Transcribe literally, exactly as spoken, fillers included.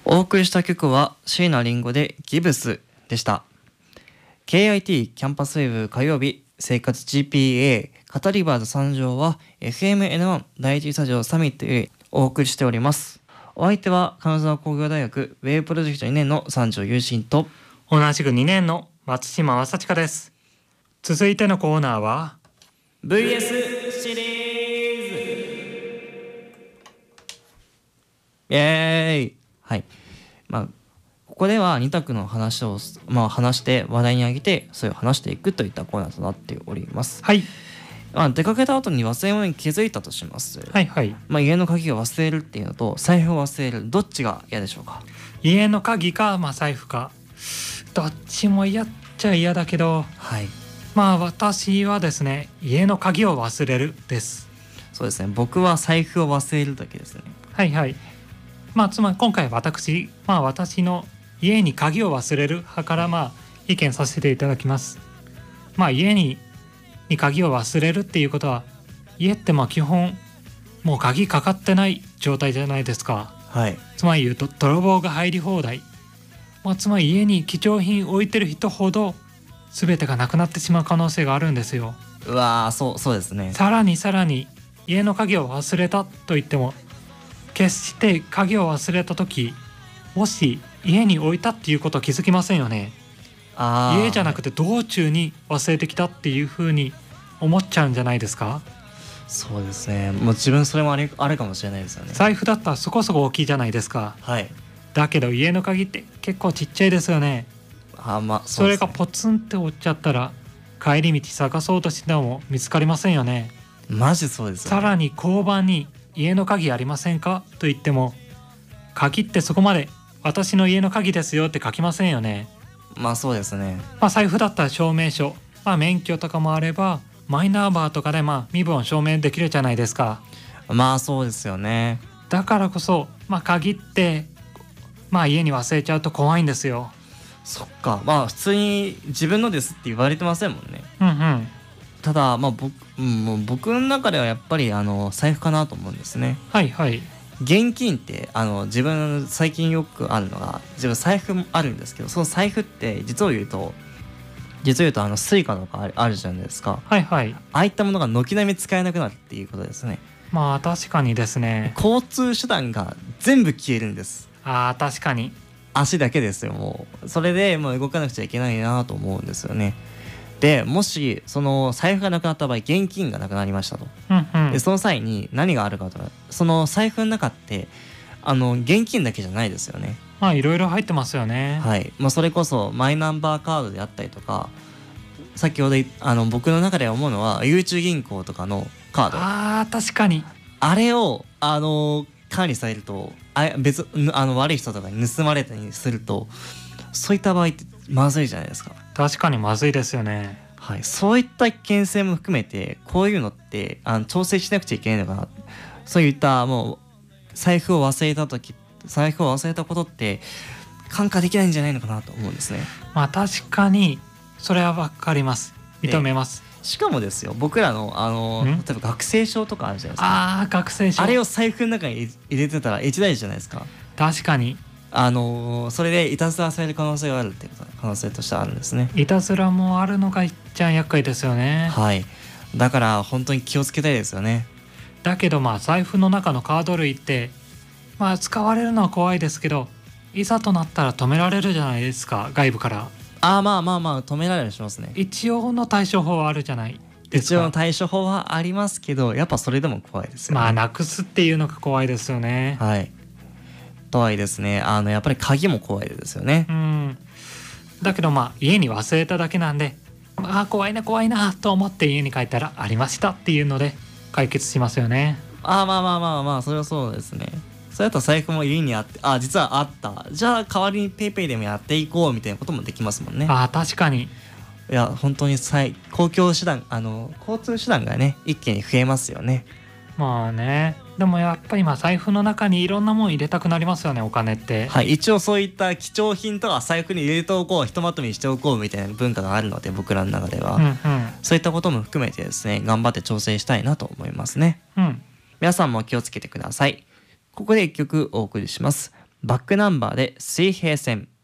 お送りした曲は椎名林檎でギブスでした。 ケーアイティー キャンパスウェブ火曜日生活 ジーピーエー カタリバーズ参上は エフエムエヌワン 第一スタジオサミットよりお送りしております。お相手は金沢工業大学ウェブプロジェクトにねんの三条雄心と同じくにねんの松島正親です。続いてのコーナーはブイエス シリーズイエーイ。はい、まあここではに択の話を、まあ、話して話題に上げてそれを話していくといったコーナーとなっております。 はい、 まあ、出かけた後に忘れ物に気づいたとします。 はいはい、 まあ、家の鍵を忘れるっていうのと財布を忘れる、どっちが嫌でしょうか？ 家の鍵か、まあ、財布か、どっちも嫌っちゃ嫌だけど、 はい、 まあ私はですね、家の鍵を忘れるです。 そうですね、僕は財布を忘れるだけですね。 はいはい、まあつまり今回私、まあ私の家に鍵を忘れる派からまあ意見させていただきます。まあ家にに鍵を忘れるっていうことは、家ってまあ基本もう鍵かかってない状態じゃないですか。 はい、 つまり言うと泥棒が入り放題、まあ、つまり家に貴重品置いてる人ほど全てがなくなってしまう可能性があるんですよ。 うわー、そうそうですね。 さらにさらに家の鍵を忘れたと言っても、決して鍵を忘れた時もし家に置いたっていうことを気づきませんよね。 あ家じゃなくて道中に忘れてきたっていう風に思っちゃうんじゃないですか。 そうですね、もう自分それもあれ、あるかもしれないですよね。 財布だったらそこそこ大きいじゃないですか。 はい、 だけど家の鍵って結構ちっちゃいですよね。 あ、まあ、 そそうですね、 れがポツンって落ちちゃったら帰り道探そうとしても見つかりませんよね。 マジそうですよね。 さらに交番に家の鍵ありませんかと言っても、鍵ってそこまで私の家の鍵ですよって書きませんよね。 まあそうですね。 まあ財布だったら証明書、まあ免許とかもあればマイナンバーとかでまあ身分を証明できるじゃないですか。 まあそうですよね。 だからこそまあ鍵ってまあ家に忘れちゃうと怖いんですよ。 そっか、まあ普通に自分のですって言われてませんもんね。 うんうん。 ただまあ僕、うん、もう僕の中ではやっぱりあの財布かなと思うんですね。 はいはい。 現金ってあの自分最近よくあるのが、自分財布もあるんですけど、その財布って実を言うと実を言うとあのスイカとかある、あるじゃないですか。 はいはい。 ああいったものが軒並み使えなくなるっていうことですね。 まあ確かにですね。 交通手段が全部消えるんです。 ああ確かに。 足だけですよ。もうそれでもう動かなくちゃいけないなと思うんですよね。でもしその財布がなくなった場合、現金がなくなりましたと、 うんうん、 でその際に何があるかと、その財布の中ってあの現金だけじゃないですよね。 まあいろいろ入ってますよね。 はい、まあ、それこそマイナンバーカードであったりとか、先ほどあの僕の中で思うのはゆうちゅう銀行とかのカード、 あー確かに。 あれをあの管理されると、あ別あの悪い人とかに盗まれたりすると、そういった場合ってまずいじゃないですか。 確かにまずいですよね。 はい、そういった危険性も含めてこういうのってあの調整しなくちゃいけないのかな。そういったもう財布を忘れた時、財布を忘れたことって看過できないんじゃないのかなと思うんですね。 まあ確かにそれは分かります。認めます。 しかもですよ、僕らのあの例えば学生証とかあるじゃないですか。 ああ学生証、 あれを財布の中に入れてたら一大事じゃないですか。 確かに。 あのー、それでいたずらされる可能性があるっていうこと、可能性としてあるんですね。 いたずらもあるのがいっちゃん厄介ですよね。 はい、だから本当に気をつけたいですよね。 だけどまあ財布の中のカード類ってまあ使われるのは怖いですけど、いざとなったら止められるじゃないですか、外部から。 ああ、まあまあまあ止められるしますね。 一応の対処法はあるじゃないですか。 一応の対処法はありますけど、やっぱそれでも怖いですよね。 まあなくすっていうのが怖いですよね。 はい。とはいえですね、あのやっぱり鍵も怖いですよね。 うん。だけどまあ家に忘れただけなんで、まあ怖いな怖いなと思って家に帰ったらありましたっていうので解決しますよね。 ああ、まあまあまあまあ、それはそうですね。それだと財布も家にあって、あ、実はあった、じゃあ代わりにペイペイでもやっていこうみたいなこともできますもんね。 ああ確かに。 いや本当に公共手段、あの交通手段がね一気に増えますよね。 まあね、でもやっぱり今財布の中にいろんなもん入れたくなりますよね、お金って。 はい、一応そういった貴重品とか財布に入れておこう、ひとまとめにしておこうみたいな文化があるので、僕らの中では、 うんうん、 そういったことも含めてですね、頑張って調整したいなと思いますね。 うん、 皆さんも気をつけてください。ここで一曲お送りします。 バックナンバーで水平線。